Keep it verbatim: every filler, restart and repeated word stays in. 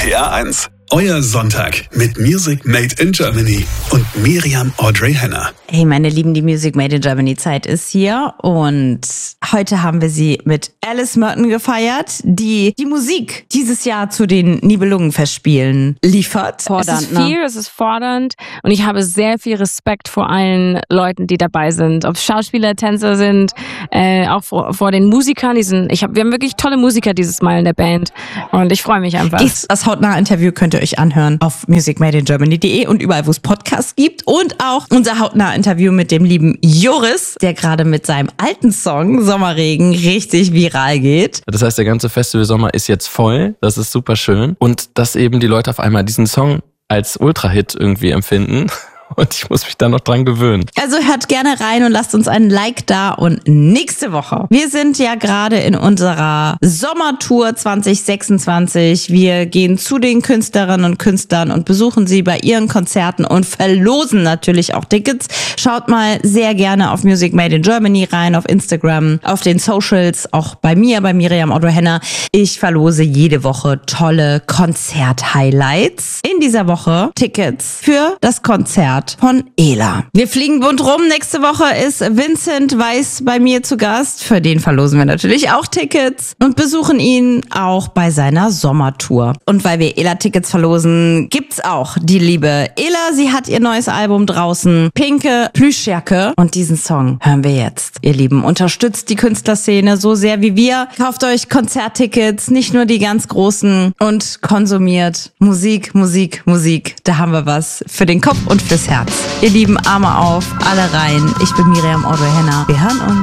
P R eins. Euer Sonntag mit Music Made in Germany und Miriam Audrey Henner. Hey meine Lieben, die Music Made in Germany Zeit ist hier und heute haben wir sie mit Alice Merton gefeiert, die die Musik dieses Jahr zu den Nibelungenfestspielen liefert. Fordernd, es ist viel, ne? Es ist fordernd und ich habe sehr viel Respekt vor allen Leuten, die dabei sind. Ob Schauspieler, Tänzer sind, äh, auch vor, vor den Musikern. Die sind, ich hab, wir haben wirklich tolle Musiker dieses Mal in der Band und ich freue mich einfach. Das hautnahe Interview könnt ihr euch anhören auf music made in germany punkt de und überall, wo es Podcasts gibt. Und auch unser hautnahe Interview mit dem lieben Joris, der gerade mit seinem alten Song Sommerregen richtig viral geht. Das heißt, der ganze Festivalsommer ist jetzt voll. Das ist super schön. Und dass eben die Leute auf einmal diesen Song als Ultra-Hit irgendwie empfinden. Und ich muss mich da noch dran gewöhnen. Also hört gerne rein und lasst uns einen Like da. Und nächste Woche, wir sind ja gerade in unserer Sommertour zwanzig sechsundzwanzig. Wir gehen zu den Künstlerinnen und Künstlern und besuchen sie bei ihren Konzerten und verlosen natürlich auch Tickets. Schaut mal sehr gerne auf Music Made in Germany rein, auf Instagram, auf den Socials, auch bei mir, bei Miriam Audrey Henner. Ich verlose jede Woche tolle Konzert-Highlights. In dieser Woche Tickets für das Konzert von Ela. Wir fliegen bunt rum. Nächste Woche ist Vincent Weiss bei mir zu Gast. Für den verlosen wir natürlich auch Tickets und besuchen ihn auch bei seiner Sommertour. Und weil wir Ela-Tickets verlosen, gibt's auch die liebe Ela. Sie hat ihr neues Album draußen, Pinke Plüschjacke. Und diesen Song hören wir jetzt. Ihr Lieben, unterstützt die Künstlerszene so sehr wie wir. Kauft euch Konzerttickets, nicht nur die ganz großen, und konsumiert Musik, Musik, Musik. Da haben wir was für den Kopf und fürs Herz. Ihr Lieben, Arme auf, alle rein. Ich bin Miriam Audrey Henner. Wir hören uns.